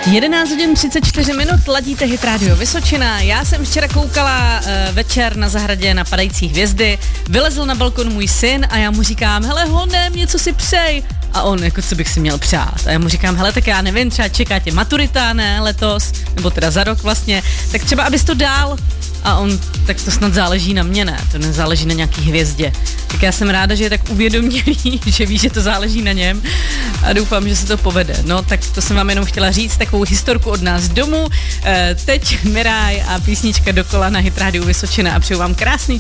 11 hodin 34 minut, ladíte Hit Radio Vysočina. Já jsem včera koukala večer na zahradě na padající hvězdy, vylezl na balkon můj syn a já mu říkám, hele honem, něco si přej. A on, jako co bych si měl přát. A já mu říkám, hele, tak já nevím, třeba čeká tě maturita, ne, letos, nebo teda za rok vlastně, tak třeba abys to dál. A on, tak to snad záleží na mě, ne, to nezáleží na nějaký hvězdě. Tak já jsem ráda, že je tak uvědomělý, že ví, že to záleží na něm a doufám, že se to povede. No, tak to jsem vám jenom chtěla říct, takovou historku od nás domů. Teď Miraj a písnička dokola na Hit Radio Vysočina a přeju vám krásný